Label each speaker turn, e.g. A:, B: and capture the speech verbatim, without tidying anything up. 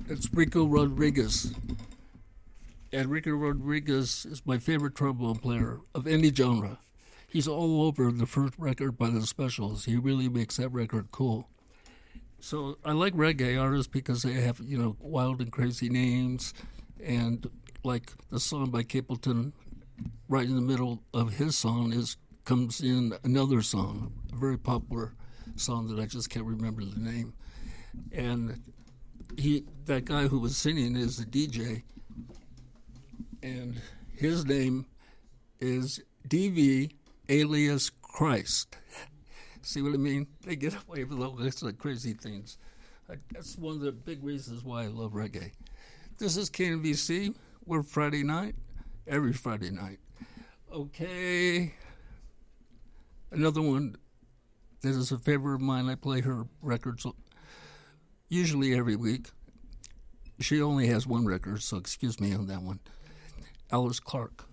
A: It's Rico Rodriguez. And Rico Rodriguez is my favorite trombone player of any genre. He's all over the first record by the Specials. He really makes that record cool. So I like reggae artists because they have, you know, wild and crazy names. And like the song by Capleton, right in the middle of his song is comes in another song, a very popular song that I just can't remember the name. And he, that guy who was singing is the D J, and his name is D V alias Christ. See what I mean? They get away with all kinds of crazy things. I, that's one of the big reasons why I love reggae. This is K N B C. We're Friday night, every Friday night. Okay. Another one that is a favorite of mine. I play her records usually every week. She only has one record, so excuse me on that one. Alice Clark.